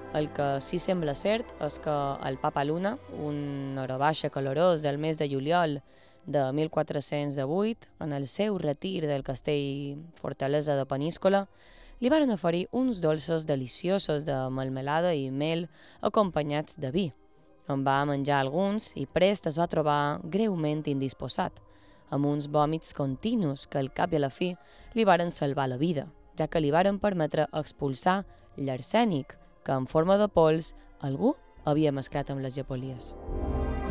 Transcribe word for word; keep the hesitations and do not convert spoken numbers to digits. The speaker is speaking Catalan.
El que sí sembla cert és que el Papa Luna, un hora baixa calorós del mes de juliol de mil quatre-cents divuit, en el seu retir del castell Fortalesa de Peníscola, li varen oferir uns dolços deliciosos de melmelada i mel acompanyats de vi. En va menjar alguns i prest es va trobar greument indisposat, amb uns vòmits continus que al cap i a la fi li varen salvar la vida, ja que li varen permetre expulsar l'arsènic que en forma de pols algú havia mesclat amb les gepolies.